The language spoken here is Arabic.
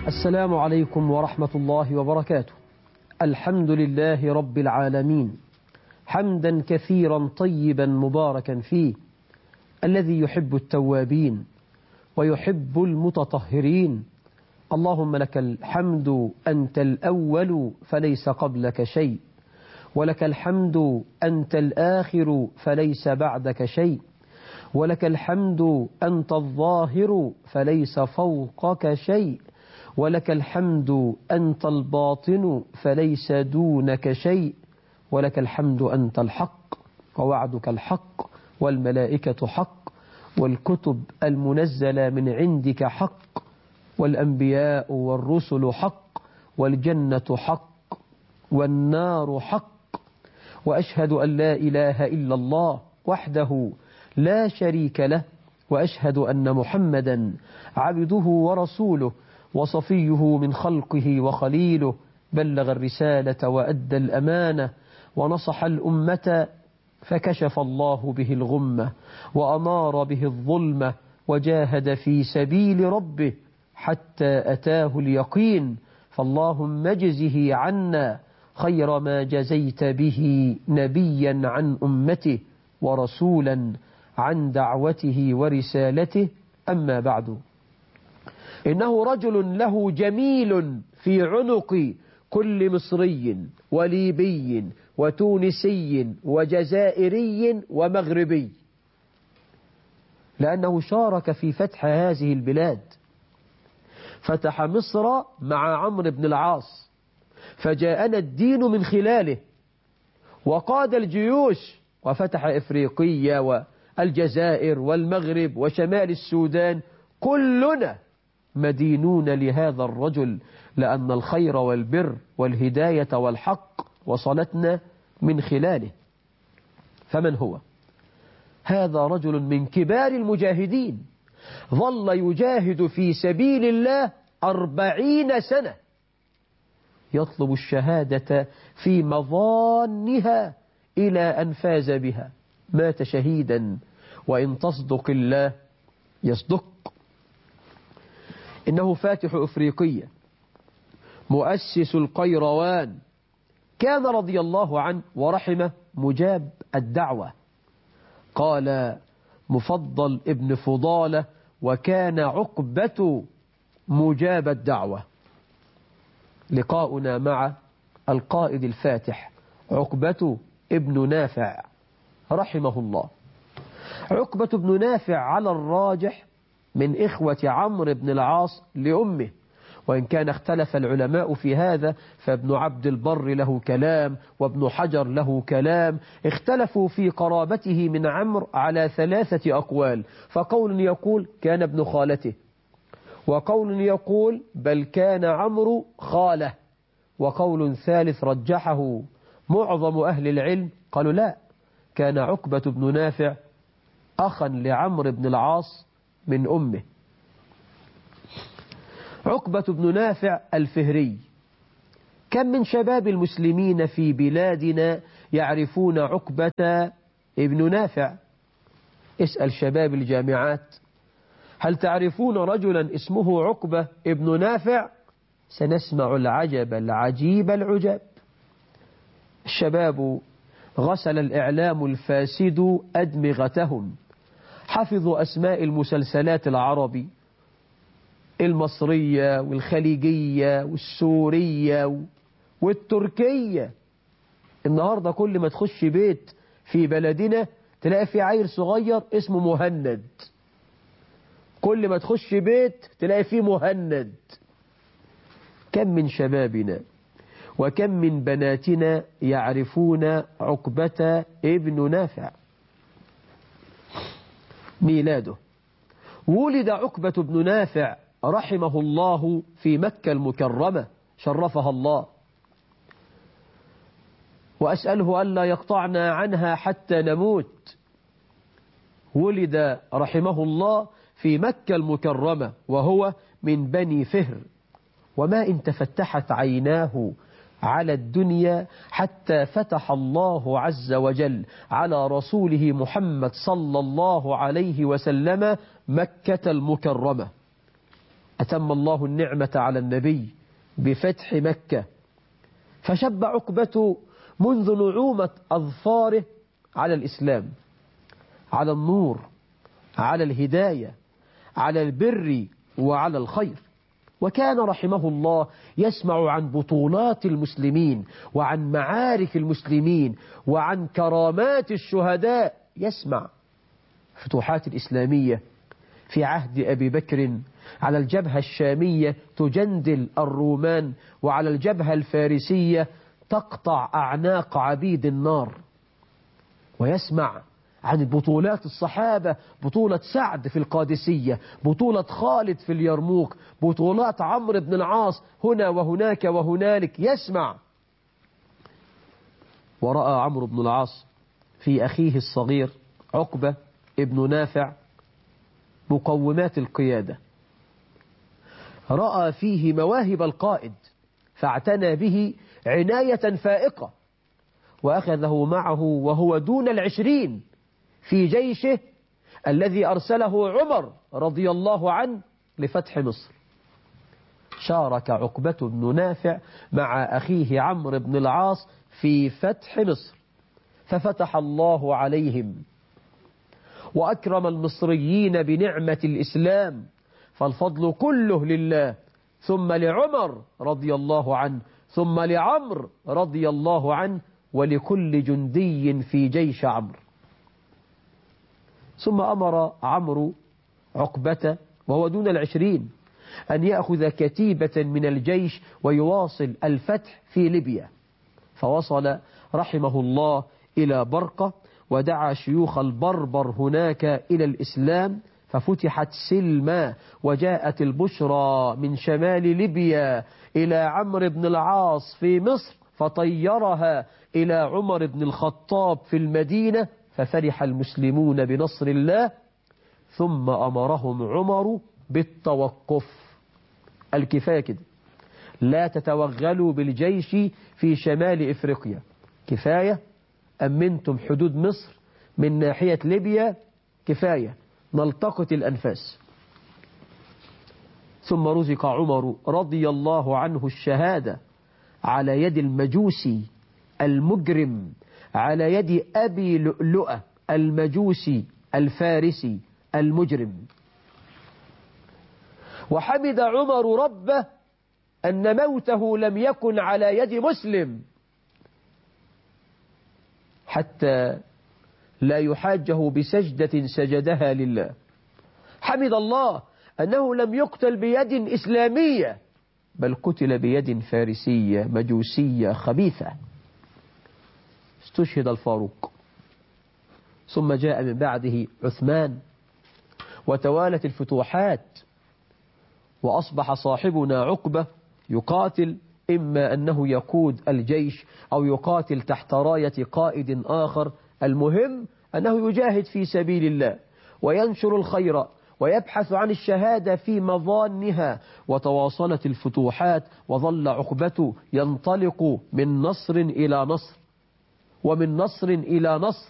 السلام عليكم ورحمة الله وبركاته. الحمد لله رب العالمين، حمدا كثيرا طيبا مباركا فيه، الذي يحب التوابين ويحب المتطهرين. اللهم لك الحمد أنت الأول فليس قبلك شيء، ولك الحمد أنت الآخر فليس بعدك شيء، ولك الحمد أنت الظاهر فليس فوقك شيء، ولك الحمد أنت الباطن فليس دونك شيء، ولك الحمد أنت الحق ووعدك الحق والملائكة حق والكتب المنزلة من عندك حق والأنبياء والرسل حق والجنة حق والنار حق. وأشهد أن لا إله إلا الله وحده لا شريك له، وأشهد أن محمدا عبده ورسوله وصفيه من خلقه وخليله، بلغ الرسالة وأدى الأمانة ونصح الأمة فكشف الله به الغمة وأنار به الظلمة وجاهد في سبيل ربه حتى أتاه اليقين. فاللهم اجزه عنا خير ما جزيت به نبيا عن أمته ورسولا عن دعوته ورسالته. أما بعد، إنه رجل له جميل في عنق كل مصري وليبي وتونسي وجزائري ومغربي، لأنه شارك في فتح هذه البلاد. فتح مصر مع عمرو بن العاص، فجاءنا الدين من خلاله، وقاد الجيوش وفتح إفريقيا والجزائر والمغرب وشمال السودان. كلنا مدينون لهذا الرجل، لأن الخير والبر والهداية والحق وصلتنا من خلاله. فمن هو؟ هذا رجل من كبار المجاهدين، ظل يجاهد في سبيل الله 40 سنة، يطلب الشهادة في مظانها إلى أن فاز بها. مات شهيدا، وإن تصدق الله يصدق. إنه فاتح إفريقيا، مؤسس القيروان، كان رضي الله عنه ورحمه مجاب الدعوة. قال مفضل ابن فضالة: وكان عقبة مجاب الدعوة. لقاؤنا مع القائد الفاتح عقبة ابن نافع رحمه الله. عقبة بن نافع على الراجح من إخوة عمرو بن العاص لأمه، وإن كان اختلف العلماء في هذا، فابن عبد البر له كلام وابن حجر له كلام، اختلفوا في قرابته من عمرو على 3 أقوال. فقول يقول كان ابن خالته، وقول يقول بل كان عمرو خاله، وقول ثالث رجحه معظم أهل العلم، قالوا لا، كان عقبة بن نافع أخا لعمرو بن العاص من أمه. عقبة بن نافع الفهري. كم من شباب المسلمين في بلادنا يعرفون عقبة ابن نافع؟ اسأل شباب الجامعات: هل تعرفون رجلا اسمه عقبة ابن نافع؟ سنسمع العجب العجيب العجاب. الشباب غسل الإعلام الفاسد أدمغتهم، حفظوا أسماء المسلسلات العربي، المصرية والخليجية والسورية والتركية. النهاردة كل ما تخش بيت في بلدنا تلاقي في عيل صغير اسمه مهند، كل ما تخش بيت تلاقي فيه مهند. كم من شبابنا وكم من بناتنا يعرفون عقبة ابن نافع. ميلاده: ولد عقبة بن نافع رحمه الله في مكة المكرمة، شرفها الله، وأسأله ألا يقطعنا عنها حتى نموت. ولد رحمه الله في مكة المكرمة، وهو من بني فهر. وما إن تفتحت عيناه على الدنيا حتى فتح الله عز وجل على رسوله محمد صلى الله عليه وسلم مكة المكرمة. أتم الله النعمة على النبي بفتح مكة، فشب عقبة منذ نعومة أظفاره على الإسلام، على النور، على الهداية، على البر وعلى الخير. وكان رحمه الله يسمع عن بطولات المسلمين وعن معارك المسلمين وعن كرامات الشهداء، يسمع فتوحات الإسلامية في عهد أبي بكر على الجبهة الشامية تجندل الرومان، وعلى الجبهة الفارسية تقطع أعناق عبيد النار. ويسمع عن بطولات الصحابة، بطولة سعد في القادسية، بطولة خالد في اليرموك، بطولات عمرو بن العاص هنا وهناك وهنالك. يسمع ورأى عمرو بن العاص في أخيه الصغير عقبة ابن نافع مقومات القيادة، رأى فيه مواهب القائد فاعتنى به عناية فائقة، وأخذه معه وهو دون 20 في جيشه الذي أرسله عمر رضي الله عنه لفتح مصر. شارك عقبة بن نافع مع أخيه عمرو بن العاص في فتح مصر، ففتح الله عليهم وأكرم المصريين بنعمة الإسلام، فالفضل كله لله، ثم لعمر رضي الله عنه، ثم لعمرو رضي الله عنه، ولكل جندي في جيش عمرو. ثم أمر عمرو عقبة وهو دون 20 أن يأخذ كتيبة من الجيش ويواصل الفتح في ليبيا، فوصل رحمه الله إلى برقة، ودعا شيوخ البربر هناك إلى الإسلام، ففتحت سلمى، وجاءت البشرى من شمال ليبيا إلى عمرو بن العاص في مصر، فطيرها إلى عمر بن الخطاب في المدينة، ففرح المسلمون بنصر الله. ثم أمرهم عمر بالتوقف، الكفاية كده، لا تتوغلوا بالجيش في شمال إفريقيا، كفاية، أمنتم حدود مصر من ناحية ليبيا، كفاية، نلتقط الأنفاس. ثم رزق عمر رضي الله عنه الشهادة على يد المجوسي المجرم، على يد أبي لؤلؤة المجوسي الفارسي المجرم. وحمد عمر ربه أن موته لم يكن على يد مسلم، حتى لا يحاجه بسجدة سجدها لله. حمد الله أنه لم يقتل بيد إسلامية، بل قتل بيد فارسية مجوسية خبيثة. استشهد الفاروق، ثم جاء من بعده عثمان، وتوالت الفتوحات، وأصبح صاحبنا عقبة يقاتل، إما أنه يقود الجيش أو يقاتل تحت راية قائد آخر، المهم أنه يجاهد في سبيل الله وينشر الخير ويبحث عن الشهادة في مظانها. وتواصلت الفتوحات، وظل عقبة ينطلق من نصر إلى نصر، ومن نصر إلى نصر،